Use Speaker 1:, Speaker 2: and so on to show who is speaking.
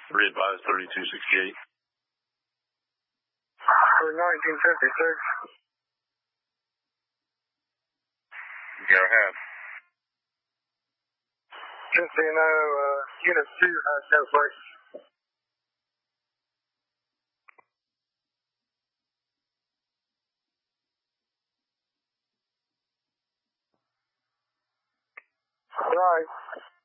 Speaker 1: Re-advise 3268.
Speaker 2: For 1956.
Speaker 1: Go ahead.
Speaker 2: Just so you know, Unit 2 has cancellation. Right.